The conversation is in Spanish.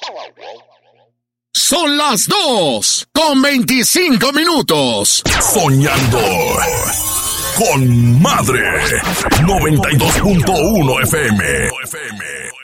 Son las 2:25. Soñando con Madre. 92.1 FM.